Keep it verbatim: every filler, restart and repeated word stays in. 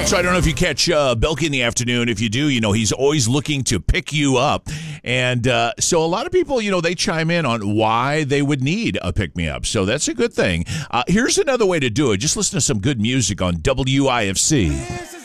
So I don't know if you catch uh, Belky in the afternoon. If you do, you know, he's always looking to pick you up. And uh, so a lot of people, you know, they chime in on why they would need a pick-me-up. So that's a good thing. Uh, here's another way to do it. Just listen to some good music on W I F C.